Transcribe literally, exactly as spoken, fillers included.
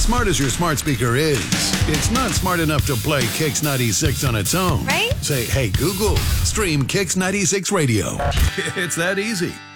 smart as your smart speaker is, it's not smart enough to play Kix ninety-six on its own. Right? Say, hey, Google, stream Kix ninety-six Radio. It's that easy.